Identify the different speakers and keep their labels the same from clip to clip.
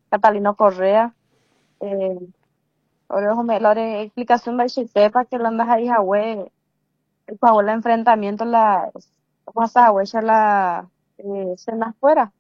Speaker 1: Catalino Correa, eh, la explicación de Chetepa que la andas ahí, Hawái, el enfrentamiento, la, pasa Hawái, la, cena afuera.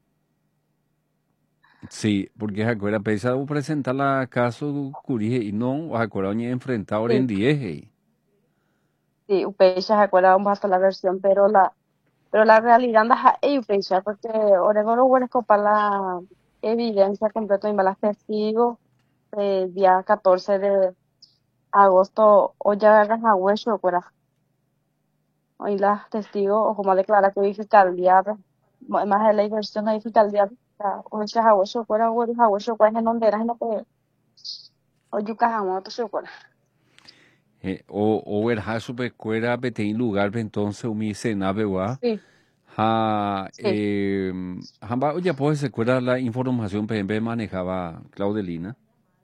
Speaker 2: Sí, porque acuerda, pesa o presentar la caso curije y no, acuerda ni enfrentar ahora en
Speaker 1: Sí,
Speaker 2: 10.
Speaker 1: sí, Upeixa, acuerda, vamos hasta la versión, pero la realidad anda ahí, Upeixa, porque Oregón bueno para la evidencia completa y malas testigos, día 14 de agosto, o ya agarras a hueso, hoy las testigos, o como declara que hay fiscalía, más de la inversión hay fiscalía, o sea, a hueso, a hueso, en donde eras, no que, o yucas a moto,
Speaker 2: O el super cuera bete en lugar entonces umi se nave wa
Speaker 1: sí,
Speaker 2: ha
Speaker 1: sí.
Speaker 2: hamba ya pues se cuera la información PMP manejaba Claudelina.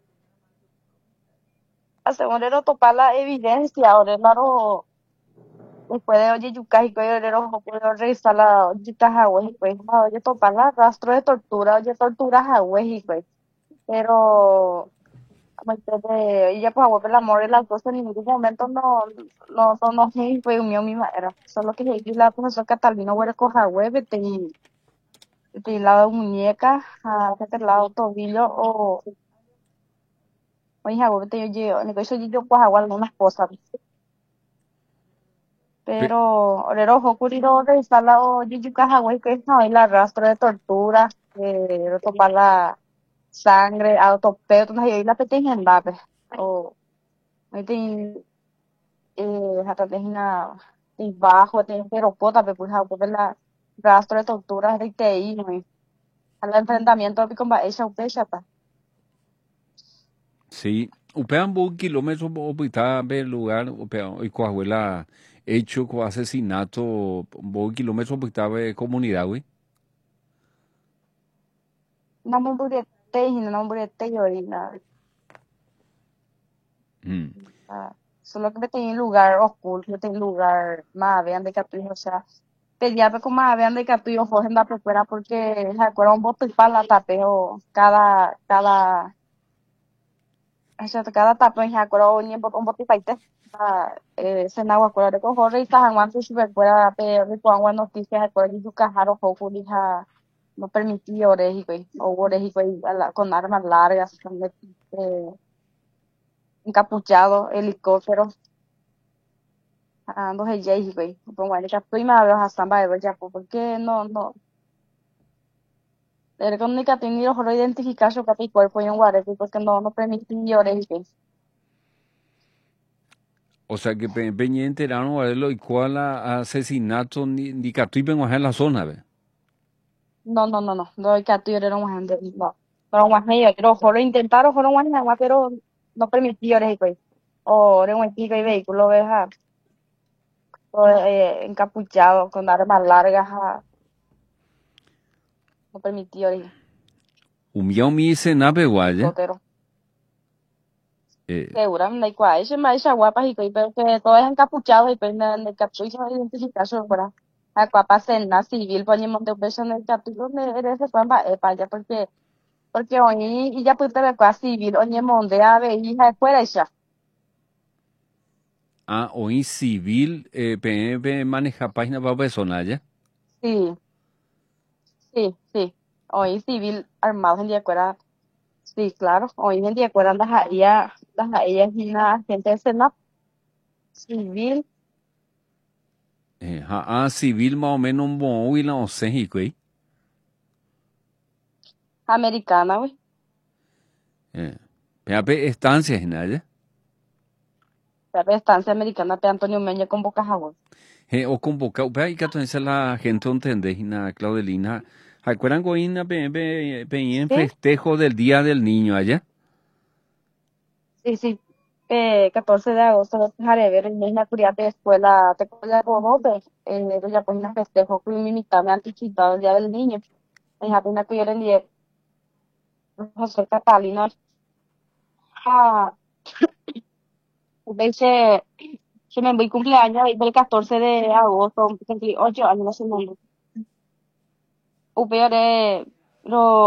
Speaker 1: Hacemos topar la evidencia, ahora, claro, después de oye yucas y que no puedo revisar la yucas a hueso, pues, oye, topar la rastro de tortura, oye, torturas a hueso, pues, pero y ya pues a el amor y las cosas en ningún momento no fue unión misma era solo que llegué la profesora Catalina huele coja web te lado muñeca a este lado tobillo o hija web te yo ni que eso yo pues hago algunas cosas
Speaker 2: Pe-
Speaker 1: pero orero ocurrido de esta lado yo caja web que es no el arrastro de tortura topar la sangre autopeo entonces ahí la petencia en la o ahí hasta tenga y bajo, tengo pero pota, pues a la rastro de torturas de TI, ¿no? Al enfrentamiento con esa upecha, pa.
Speaker 2: sí, upean un kilómetro o pita be lugar upean y coahuela hecho con asesinato un kilómetro pita be comunidad güey.
Speaker 1: No me burete y no me burete y orina.
Speaker 2: Mm.
Speaker 1: Solo que me tenía un lugar oculto, tenía un lugar más vean de capullo, o sea, pedía como más vean de capullo, joden la procuera porque se acuerda un bote para la tapeo cada tapón se acuerda un bote paite. Se na acuerda de cojo rita hanguan su super fuera pero cuando noticias acuerda de su cajaro joco dija no permitía orejico o orejico con armas largas eh, encapuchado helicóptero ando he jejico pongo ahí que estoy más a samba de ya porque el comunica tenido solo identificar su cuerpo y un guardia porque no permitía orejico.
Speaker 2: O sea que peñe enteraron a lo y cuál asesinato ni catuipen en la zona ve.
Speaker 1: No hay que atender a un no. Pero más medio, pero solo intentaron, solo más nada, pero no permitió orejico o de un equipo y vehículo, ves, encapuchado con armas largas, no permitió orejico.
Speaker 2: Mi se nave guaya.
Speaker 1: Helicóptero.
Speaker 2: Eh,
Speaker 1: Seguramente hay cual, ese más esa guapa y pero que todo es encapuchado y pues en el capucho no identificar su fuera. A guapa cena civil, ponemos de un beso en el capítulo de ese cuamba, para allá porque hoy y ya puede ver cuál civil, oye monde a ver hija de fuera ella.
Speaker 2: o en civil, PMP maneja página para personas ya.
Speaker 1: Sí, sí. Hoy civil armado en día fuera, sí, claro, hoy en día fuera las ella es una gente de cena civil
Speaker 2: Civil más o menos un bon y la once y güey.
Speaker 1: americana, güey.
Speaker 2: PMP estancias en allá.
Speaker 1: La estancia americana de Antonio Meña con Boca Jabón.
Speaker 2: O convoca, vea, y que entonces la gente entiende, na Claudelina. ¿Recuerdan goina en
Speaker 1: Sí,
Speaker 2: festejo del Día del Niño allá?
Speaker 1: sí. 14 de agosto, dejaré ver en la curia de escuela, te colla como ve, ya pues una festejo con mi mitad me anticipado el día del niño. En la pena que yo le envié, José Catalina, a, veces, se me voy cumpleaños, ahí el 14 de agosto, 8 años, no sé, no. Upere, lo